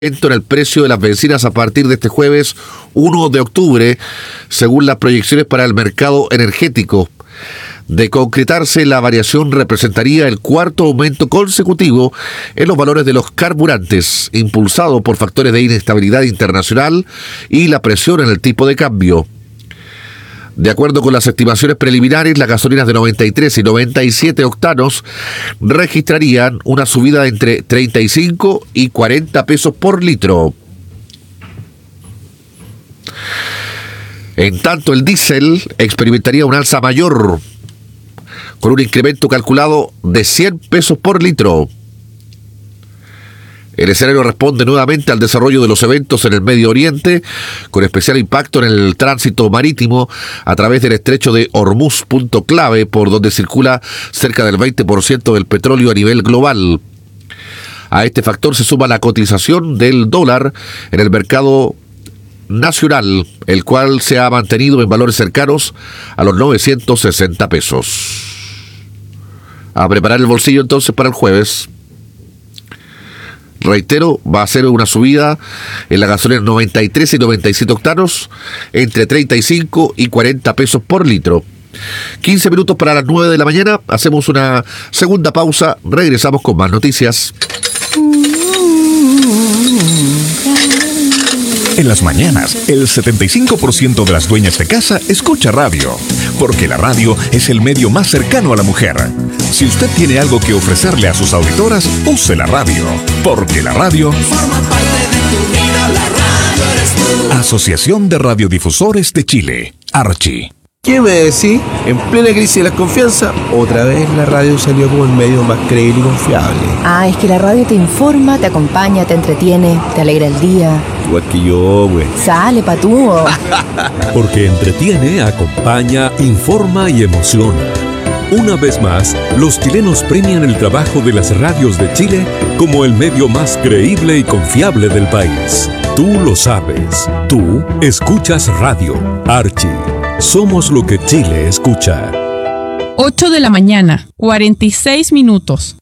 en el precio de las bencinas a partir de este jueves 1 de octubre, según las proyecciones para el mercado energético. De concretarse, la variación representaría el cuarto aumento consecutivo en los valores de los carburantes, impulsado por factores de inestabilidad internacional y la presión en el tipo de cambio. De acuerdo con las estimaciones preliminares, las gasolinas de 93 y 97 octanos registrarían una subida de entre 35 y 40 pesos por litro. En tanto, el diésel experimentaría un alza mayor, con un incremento calculado de 100 pesos por litro. El escenario responde nuevamente al desarrollo de los eventos en el Medio Oriente, con especial impacto en el tránsito marítimo a través del estrecho de Hormuz, punto clave por donde circula cerca del 20% del petróleo a nivel global. A este factor se suma la cotización del dólar en el mercado nacional, el cual se ha mantenido en valores cercanos a los 960 pesos. A preparar el bolsillo entonces para el jueves. Reitero, va a ser una subida en la gasolina 93 y 97 octanos entre 35 y 40 pesos por litro. 15 minutos para las 9 de la mañana. Hacemos una segunda pausa. Regresamos con más noticias. En las mañanas, el 75% de las dueñas de casa escucha radio, porque la radio es el medio más cercano a la mujer. Si usted tiene algo que ofrecerle a sus auditoras, use la radio, porque la radio forma parte de tu vida. La radio eres tú. Asociación de Radiodifusores de Chile, Archi. ¿Qué me decís? En plena crisis de la confianza, otra vez la radio salió como el medio más creíble y confiable. Es que la radio te informa, te acompaña, te entretiene, te alegra el día. Igual que yo, güey. Sale, patúo. Porque entretiene, acompaña, informa y emociona. Una vez más, los chilenos premian el trabajo de las radios de Chile como el medio más creíble y confiable del país. Tú lo sabes. Tú escuchas radio. Archi. Somos lo que Chile escucha. 8 de la mañana, 46 minutos.